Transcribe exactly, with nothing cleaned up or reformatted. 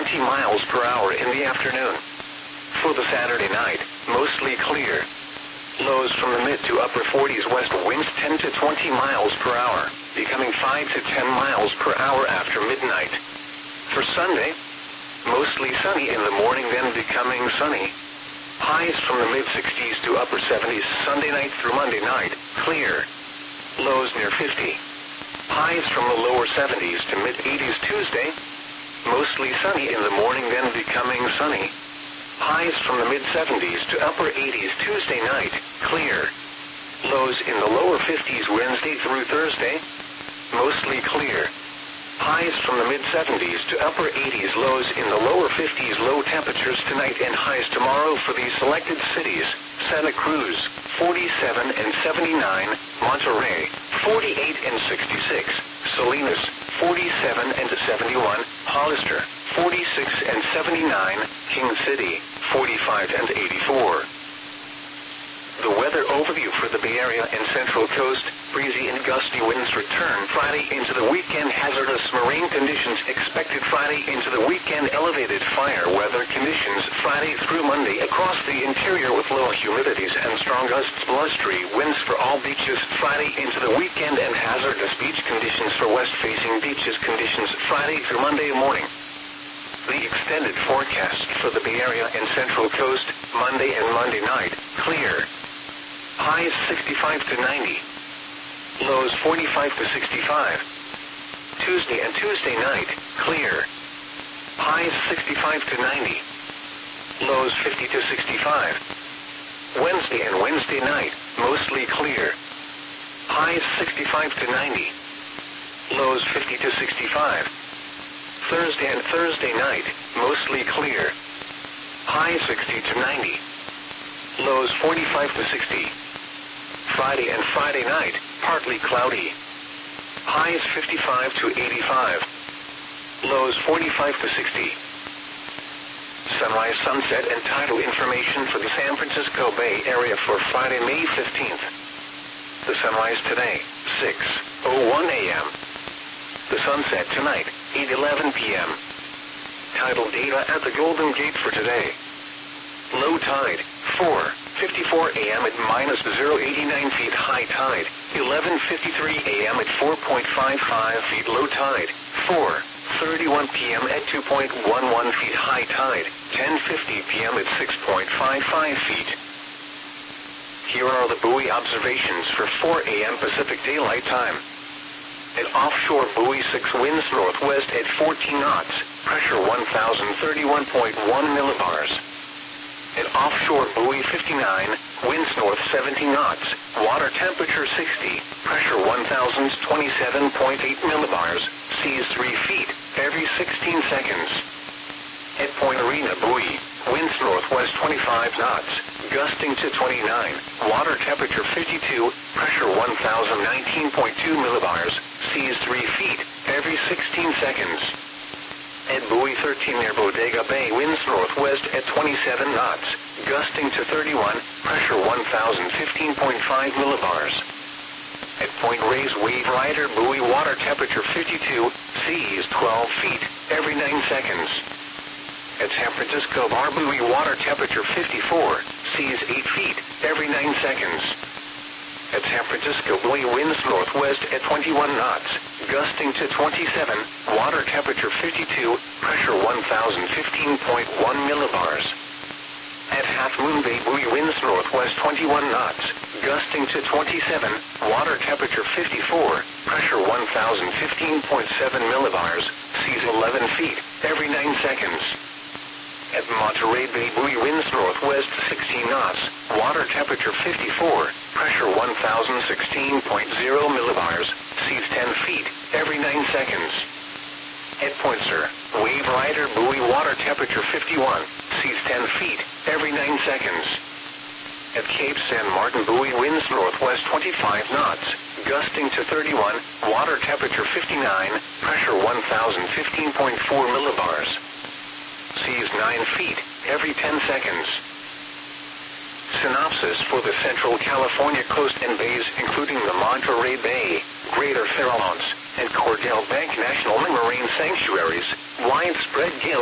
twenty miles per hour in the afternoon. For the Saturday night, mostly clear. Lows from the mid to upper forties, west winds ten to twenty miles per hour, becoming five to ten miles per hour after midnight. For Sunday, mostly sunny in the morning, then becoming sunny. Highs from the mid sixties to upper seventies Sunday night through Monday night, clear. Lows near fifty. Highs from the lower seventies to mid eighties Tuesday. Mostly sunny in the morning, then becoming sunny. Highs from the mid seventies to upper eighties Tuesday night, clear. Lows in the lower fifties Wednesday through Thursday. Mostly clear. Highs from the mid seventies to upper eighties, lows in the lower fifties. Low temperatures tonight and highs tomorrow for these selected cities: Santa Cruz, forty-seven and seventy-nine, Monterey, forty-eight and sixty-six, Salinas, forty-seven and seventy-one, Hollister, forty-six and seventy-nine, King City, forty-five and eighty-four. The weather overview for the Bay Area and Central Coast: breezy and gusty winds return Friday into the weekend. Hazardous marine conditions expected Friday into the weekend. Elevated fire weather conditions Friday through Monday across the interior with low humidities and strong gusts. Blustery winds for all beaches Friday into the weekend, and hazardous beach conditions for west-facing beaches. Conditions Friday through Monday morning. The extended forecast for the Bay Area and Central Coast: Monday and Monday night, clear. Highs sixty-five to ninety. Lows forty-five to sixty-five. Tuesday and Tuesday night, clear. Highs sixty-five to ninety. Lows fifty to sixty-five. Wednesday and Wednesday night, mostly clear. Highs sixty-five to ninety. Lows fifty to sixty-five. Thursday and Thursday night, mostly clear. Highs sixty to ninety. Lows forty-five to sixty. Friday and Friday night, partly cloudy. Highs fifty-five to eighty-five. Lows forty-five to sixty. Sunrise, sunset, and tidal information for the San Francisco Bay Area for Friday, May fifteenth. The sunrise today, six oh one a m The sunset tonight, eight eleven p m Tidal data at the Golden Gate for today. Low tide, four fifty-four a m at minus zero point eight nine feet. High tide, eleven fifty-three a m at four point five five feet. Low tide, four thirty-one p m at two point one one feet. High tide, ten fifty p m at six point five five feet. Here are the buoy observations for four a m Pacific Daylight Time. At offshore buoy six, winds northwest at fourteen knots, pressure one thousand thirty-one point one millibars. At offshore buoy fifty-nine, winds north seventeen knots, water temperature sixty, pressure one thousand twenty-seven point eight millibars, seas three feet, every sixteen seconds. At Point Arena buoy, winds northwest twenty-five knots, gusting to twenty-nine, water temperature fifty-two, pressure one thousand nineteen point two millibars, seas three feet, every sixteen seconds. At buoy thirteen near Bodega Bay, winds northwest at twenty-seven knots, gusting to thirty-one, pressure one thousand fifteen point five millibars. At Point Reyes Wave Rider buoy, water temperature fifty-two, seas twelve feet, every nine seconds. At San Francisco Bar buoy, water temperature fifty-four, seas eight feet, every nine seconds. At San Francisco buoy, winds northwest at twenty-one knots, gusting to twenty-seven, water temperature fifty-two, pressure one thousand fifteen point one millibars. At Half Moon Bay buoy, winds northwest twenty-one knots, gusting to twenty-seven, water temperature fifty-four, pressure one thousand fifteen point seven millibars, seas eleven feet, every nine seconds. At Monterey Bay buoy, winds northwest sixteen knots, water temperature fifty-four, pressure one thousand sixteen point zero millibars, seas ten feet, every nine seconds. At Point Sur Wave Rider buoy, water temperature fifty-one, seas ten feet, every nine seconds. At Cape San Martin buoy, winds northwest twenty-five knots, gusting to thirty-one, water temperature fifty-nine, pressure one thousand fifteen point four millibars. Seas nine feet, every ten seconds. Synopsis for the Central California coast and bays, including the Monterey Bay, Greater Farallones, and Cordell Bank National Marine Sanctuaries. Widespread gale